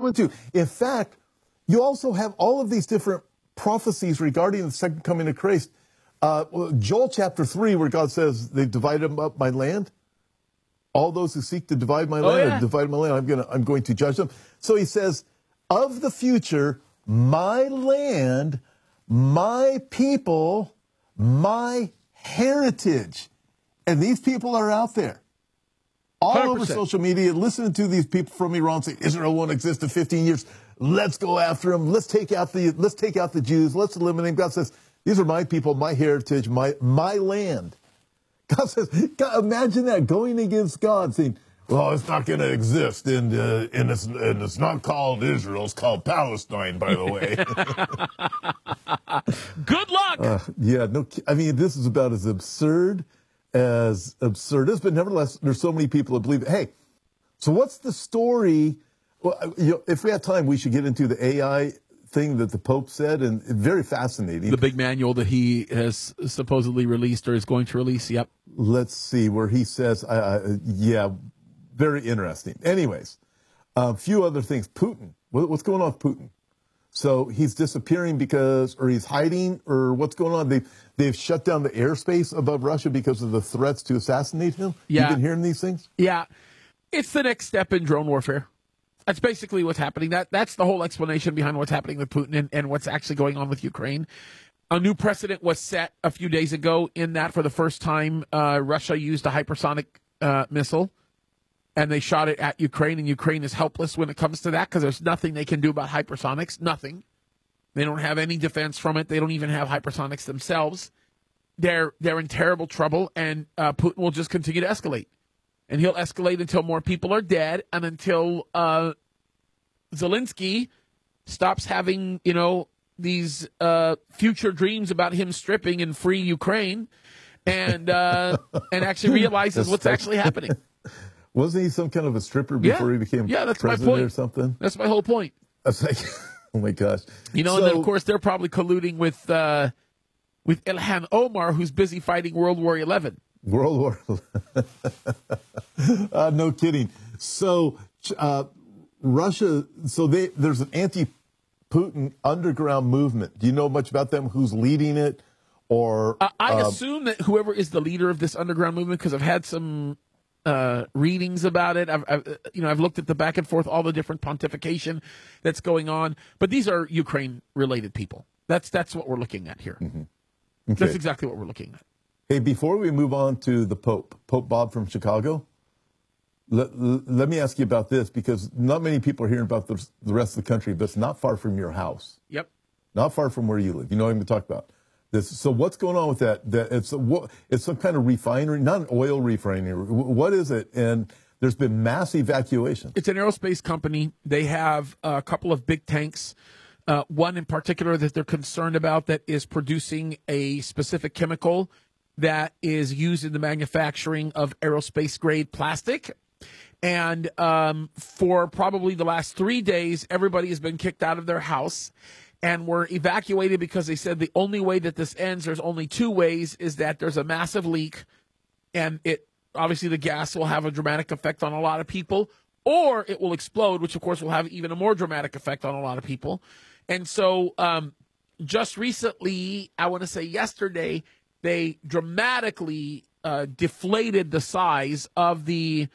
coming to. In fact, you also have all of these different prophecies regarding the second coming of Christ. Joel chapter 3, where God says, they've divided up my land. All those who seek to divide my land have divided my land. I'm going to judge them. So he says, of the future, my land, my people, my heritage. And these people are out there. All 100%. Over social media, listening to these people from Iran say, Israel won't exist in 15 years. Let's go after them. Let's take out the Jews. Let's eliminate them. God says, these are my people, my heritage, my land. God says, God, imagine that, going against God, saying, well, it's not going to exist, and it's not called Israel, it's called Palestine, by the way. Good luck! I mean, this is about as absurd as absurd is, but nevertheless, there's so many people that believe it. Hey, so what's the story? Well, if we have time, we should get into the AI thing that the Pope said, and very fascinating. The big manual that he has supposedly released or is going to release, yep. Let's see, where he says, very interesting. Anyways, a few other things. Putin, what's going on with Putin? So he's disappearing or he's hiding, or what's going on? They've shut down the airspace above Russia because of the threats to assassinate him? Yeah. You've been hearing these things? Yeah. It's the next step in drone warfare. That's basically what's happening. That's the whole explanation behind what's happening with Putin and what's actually going on with Ukraine. A new precedent was set a few days ago in that for the first time, Russia used a hypersonic missile, and they shot it at Ukraine, and Ukraine is helpless when it comes to that because there's nothing they can do about hypersonics, nothing. They don't have any defense from it. They don't even have hypersonics themselves. They're in terrible trouble, and Putin will just continue to escalate. And he'll escalate until more people are dead and until Zelensky stops having, these future dreams about him stripping and free Ukraine and actually realizes what's actually happening. Wasn't he some kind of a stripper before he became that's president my point. or something? That's my whole point. I was like, oh, my gosh. And then, of course, they're probably colluding with Ilhan Omar, who's busy fighting World War XI. World War. No kidding. So Russia. So there's an anti-Putin underground movement. Do you know much about them? Who's leading it? Or I assume that whoever is the leader of this underground movement, because I've had some readings about it. I've looked at the back and forth, all the different pontification that's going on. But these are Ukraine-related people. That's what we're looking at here. Mm-hmm. Okay. That's exactly what we're looking at. Hey, before we move on to the Pope Bob from Chicago, let me ask you about this, because not many people are hearing about the rest of the country, but it's not far from your house. Yep. Not far from where you live. You know what I'm going to talk about. This. So what's going on with that? It's some kind of refinery, not an oil refinery. What is it? And there's been mass evacuation. It's an aerospace company. They have a couple of big tanks. One in particular that they're concerned about that is producing a specific chemical that is used in the manufacturing of aerospace-grade plastic. And for probably the last 3 days, everybody has been kicked out of their house and were evacuated because they said the only way that this ends, there's only two ways, is that there's a massive leak, and obviously the gas will have a dramatic effect on a lot of people, or it will explode, which, of course, will have even a more dramatic effect on a lot of people. And so just recently, I want to say yesterday, they dramatically deflated the size of the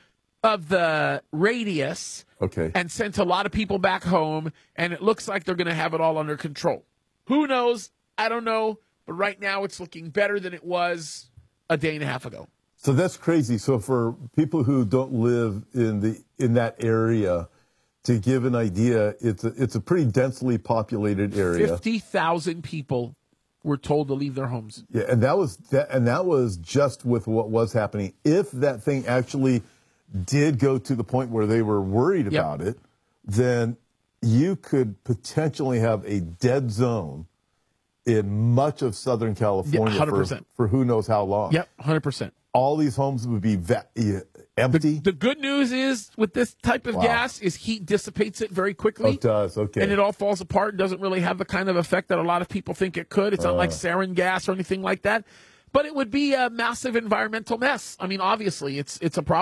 radius, and sent a lot of people back home, and it looks like they're going to have it all under control. Who knows? I don't know, but right now it's looking better than it was a day and a half ago. So that's crazy. So for people who don't live in that area, to give an idea, it's a pretty densely populated area. 50,000 people were told to leave their homes. Yeah, and that was just with what was happening. If that thing actually did go to the point where they were worried about it, then you could potentially have a dead zone in much of Southern California for who knows how long. Yep, 100%. All these homes would be empty. The good news is with this type of gas is heat dissipates it very quickly. Oh, it does, okay. And it all falls apart and doesn't really have the kind of effect that a lot of people think it could. It's not like sarin gas or anything like that. But it would be a massive environmental mess. I mean, obviously, it's a problem.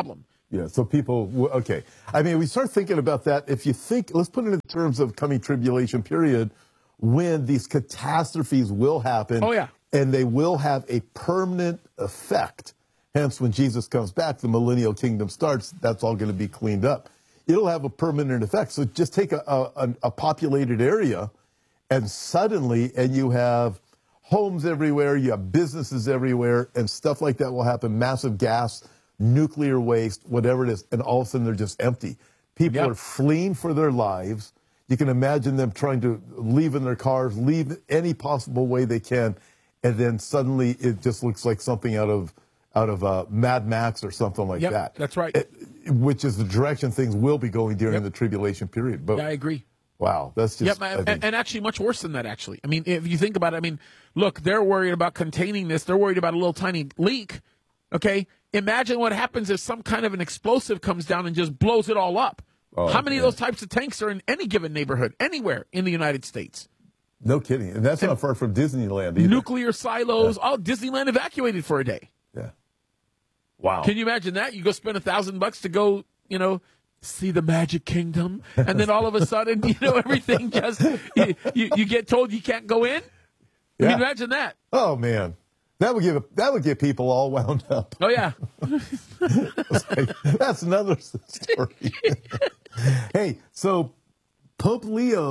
Yeah, so people, okay. I mean, we start thinking about that. If you think, let's put it in terms of coming tribulation period, when these catastrophes will happen. Oh, yeah. And they will have a permanent effect. Hence, when Jesus comes back, the millennial kingdom starts, that's all going to be cleaned up. It'll have a permanent effect. So just take a populated area, and suddenly, and you have homes everywhere, you have businesses everywhere, and stuff like that will happen, massive gas, nuclear waste, whatever it is, and all of a sudden they're just empty. People are fleeing for their lives. You can imagine them trying to leave in their cars, leave any possible way they can, and then suddenly it just looks like something out of Mad Max or something like that. That's right. Which is the direction things will be going during the tribulation period. But I agree. Wow, that's just... and actually much worse than that, actually. I mean, if you think about it, I mean, look, they're worried about containing this. They're worried about a little tiny leak, okay? Imagine what happens if some kind of an explosive comes down and just blows it all up. Oh, how many of those types of tanks are in any given neighborhood, anywhere in the United States? No kidding. And that's not far from Disneyland either. Nuclear silos, all Disneyland evacuated for a day. Yeah. Wow. Can you imagine that? You go spend $1,000 to go, see the Magic Kingdom, and then all of a sudden, everything just, you get told you can't go in? Yeah. I mean, imagine that. Oh, man. That would get people all wound up. Oh, yeah. That's another story. Hey, so Pope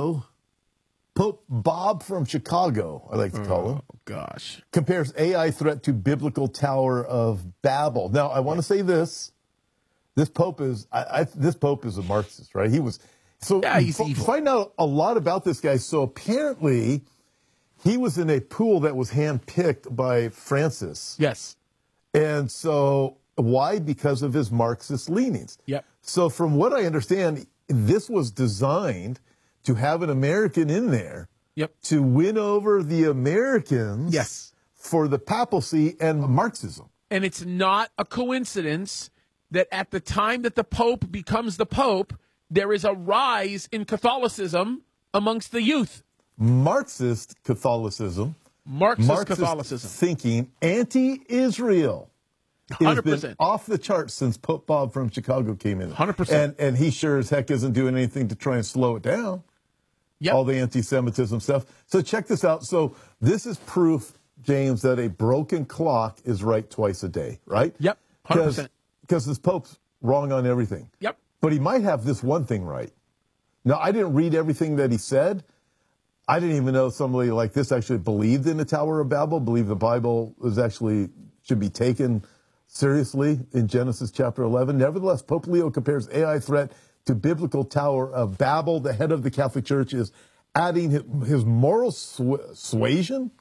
Bob from Chicago, I like to call him. Oh, gosh. Compares AI threat to biblical Tower of Babel. Now, I want to say this. This Pope is a Marxist, right? He's evil. Find out a lot about this guy. So apparently, he was in a pool that was handpicked by Francis. Yes. And so why? Because of his Marxist leanings. Yep. So from what I understand, this was designed to have an American in there. Yep. To win over the Americans. Yes. For the papacy and Marxism. And it's not a coincidence that at the time that the Pope becomes the Pope, there is a rise in Catholicism amongst the youth. Marxist Catholicism. Marxist Catholicism. Thinking, anti-Israel. 100%. Has been off the charts since Pope Bob from Chicago came in. 100%. And he sure as heck isn't doing anything to try and slow it down. Yep. All the anti-Semitism stuff. So check this out. So this is proof, James, that a broken clock is right twice a day, right? Yep, 100%. Because this Pope's wrong on everything. Yep. But he might have this one thing right. Now, I didn't read everything that he said. I didn't even know somebody like this actually believed in the Tower of Babel, believed the Bible should be taken seriously in Genesis chapter 11. Nevertheless, Pope Leo compares AI threat to biblical Tower of Babel. The head of the Catholic Church is adding his moral persuasion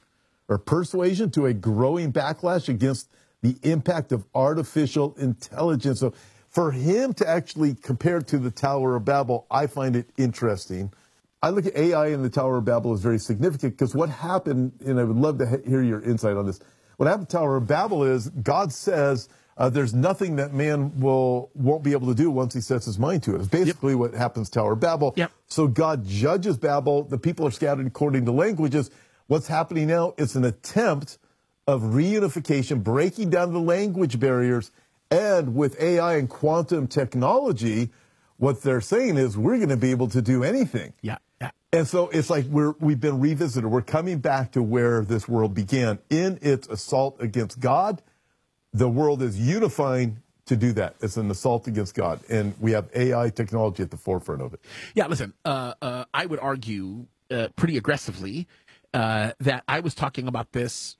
to a growing backlash against the impact of artificial intelligence. So for him to actually compare it to the Tower of Babel, I find it interesting. I look at AI in the Tower of Babel as very significant because what happened, and I would love to hear your insight on this. What happened to Tower of Babel is God says there's nothing that man won't be able to do once he sets his mind to it. It's basically what happens to Tower of Babel. Yep. So God judges Babel. The people are scattered according to languages. What's happening now is an attempt of reunification, breaking down the language barriers, and with AI and quantum technology, what they're saying is we're going to be able to do anything. Yeah. And so it's like we've been revisited. We're coming back to where this world began. In its assault against God, the world is unifying to do that. It's an assault against God. And we have AI technology at the forefront of it. Yeah, listen, I would argue pretty aggressively that I was talking about this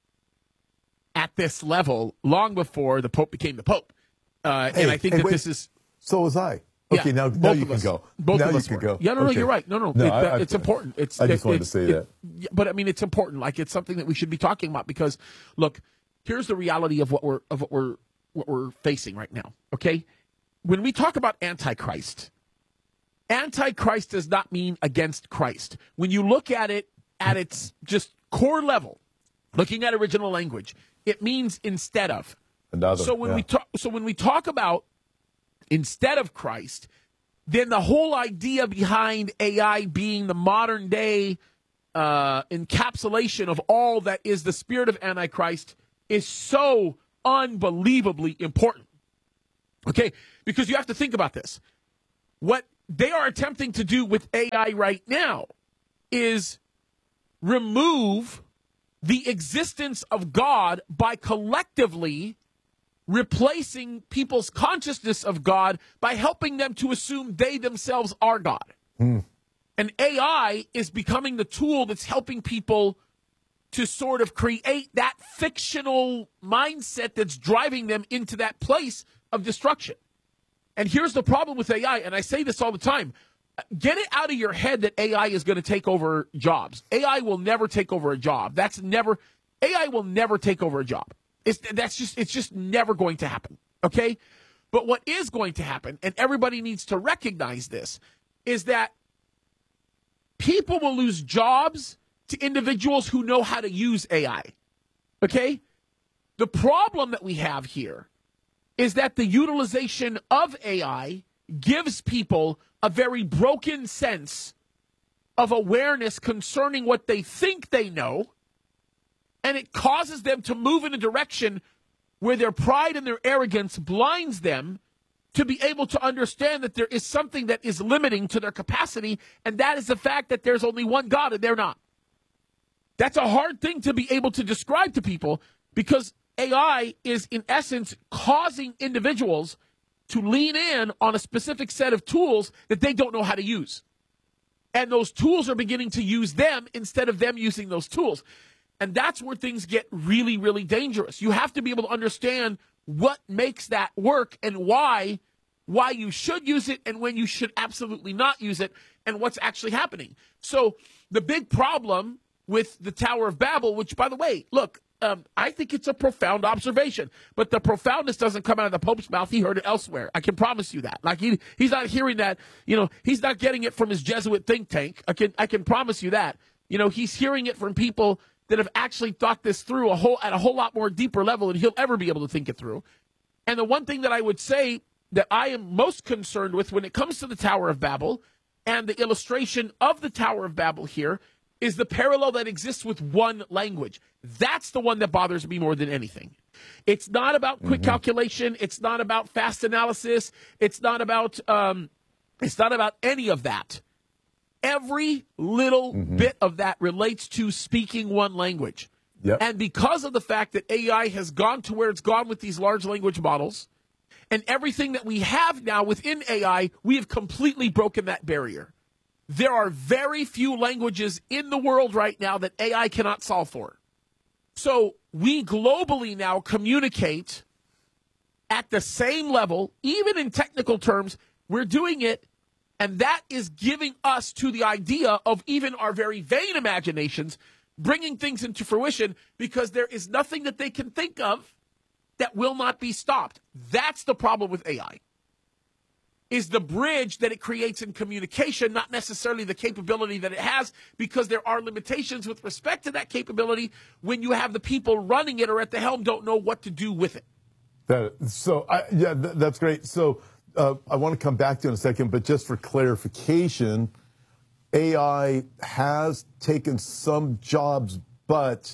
at this level long before the Pope became the Pope. And I think that this is... So was I. Okay, now you can go. Both now of you us can were. go. Yeah, no, okay. you're right. No, it's important. I just wanted to say that. But I mean, it's important. Like it's something that we should be talking about because, look, here's the reality of what we're facing right now. Okay, when we talk about Antichrist does not mean against Christ. When you look at it at its just core level, looking at original language, it means instead of. Another, so when we talk about instead of Christ, then the whole idea behind AI being the modern day encapsulation of all that is the spirit of Antichrist is so unbelievably important. Okay, because you have to think about this. What they are attempting to do with AI right now is remove the existence of God by collectively replacing people's consciousness of God by helping them to assume they themselves are God. And AI is becoming the tool that's helping people to sort of create that fictional mindset that's driving them into that place of destruction. And here's the problem with AI, and I say this all the time. Get it out of your head that AI is going to take over jobs. AI will never take over a job. AI will never take over a job. It's just never going to happen. Okay? But what is going to happen, and everybody needs to recognize this, is that people will lose jobs to individuals who know how to use AI. Okay? The problem that we have here is that the utilization of AI gives people a very broken sense of awareness concerning what they think they know, and it causes them to move in a direction where their pride and their arrogance blinds them to be able to understand that there is something that is limiting to their capacity, and that is the fact that there's only one God and they're not. That's a hard thing to be able to describe to people, because AI is, in essence, causing individuals to lean in on a specific set of tools that they don't know how to use. And those tools are beginning to use them instead of them using those tools. And that's where things get really, really dangerous. You have to be able to understand what makes that work and why you should use it and when you should absolutely not use it and what's actually happening. So the big problem with the Tower of Babel, which, by the way, look, I think it's a profound observation, but the profoundness doesn't come out of the Pope's mouth. He heard it elsewhere. I can promise you that. Like he's not hearing that, he's not getting it from his Jesuit think tank. I can promise you that. He's hearing it from people that have actually thought this through at a whole lot more deeper level than he'll ever be able to think it through. And the one thing that I would say that I am most concerned with when it comes to the Tower of Babel and the illustration of the Tower of Babel here is the parallel that exists with one language. That's the one that bothers me more than anything. It's not about quick calculation. It's not about fast analysis. It's not about any of that. Every little bit of that relates to speaking one language. Yep. And because of the fact that AI has gone to where it's gone with these large language models, and everything that we have now within AI, we have completely broken that barrier. There are very few languages in the world right now that AI cannot solve for. So we globally now communicate at the same level, even in technical terms. We're doing it, and that is giving us to the idea of even our very vain imaginations bringing things into fruition, because there is nothing that they can think of that will not be stopped. That's the problem with AI. Is the bridge that it creates in communication, not necessarily the capability that it has, because there are limitations with respect to that capability when you have the people running it or at the helm don't know what to do with it. That's great. So I want to come back to it in a second, but just for clarification, AI has taken some jobs, but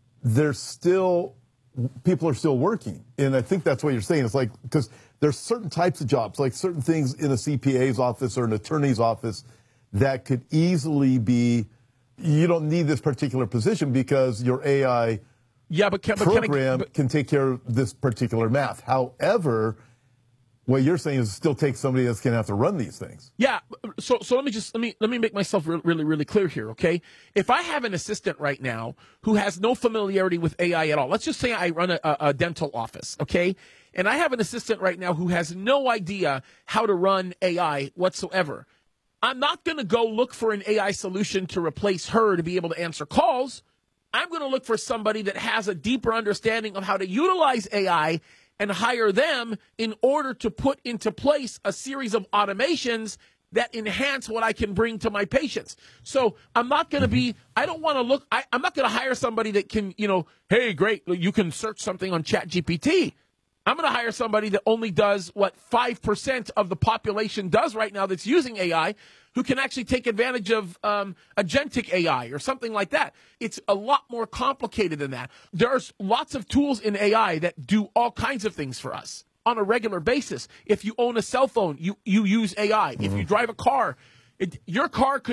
people are still working. And I think that's what you're saying. It's like, because there's certain types of jobs, like certain things in a CPA's office or an attorney's office that could easily be, you don't need this particular position because your AI program can take care of this particular math. However, what you're saying is it still takes somebody that's going to have to run these things. Yeah. So let me make myself really, really clear here. Okay. If I have an assistant right now who has no familiarity with AI at all, let's just say I run a dental office. Okay. And I have an assistant right now who has no idea how to run AI whatsoever. I'm not going to go look for an AI solution to replace her to be able to answer calls. I'm going to look for somebody that has a deeper understanding of how to utilize AI and hire them in order to put into place a series of automations that enhance what I can bring to my patients. So I'm not going to I'm not going to hire somebody that can, hey, great, you can search something on ChatGPT. I'm going to hire somebody that only does what 5% of the population does right now that's using AI, who can actually take advantage of agentic AI or something like that. It's a lot more complicated than that. There's lots of tools in AI that do all kinds of things for us. on a regular basis. If you own a cell phone, you use AI. If you drive a car, your car could